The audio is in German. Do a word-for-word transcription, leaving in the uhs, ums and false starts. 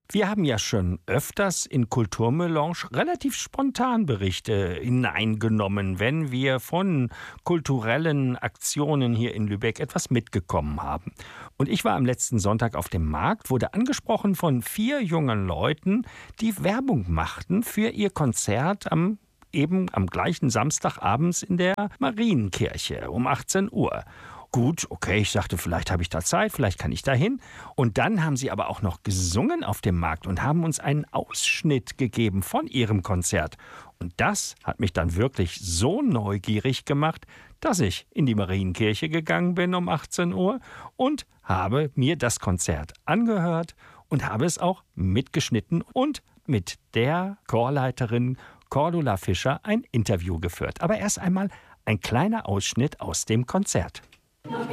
Wir haben ja schon öfters in Kulturmelange relativ spontan Berichte hineingenommen, wenn wir von kulturellen Aktionen hier in Lübeck etwas mitgekommen haben. Und ich war am letzten Sonntag auf dem Markt, wurde angesprochen von vier jungen Leuten, die Werbung machten für ihr Konzert am eben am gleichen Samstag abends in der Marienkirche um achtzehn Uhr. Gut, okay, ich sagte, vielleicht habe ich da Zeit, vielleicht kann ich da hin. Und dann haben sie aber auch noch gesungen auf dem Markt und haben uns einen Ausschnitt gegeben von ihrem Konzert. Und das hat mich dann wirklich so neugierig gemacht, dass ich in die Marienkirche gegangen bin um achtzehn Uhr und habe mir das Konzert angehört und habe es auch mitgeschnitten und mit der Chorleiterin Cordula Fischer ein Interview geführt. Aber erst einmal ein kleiner Ausschnitt aus dem Konzert.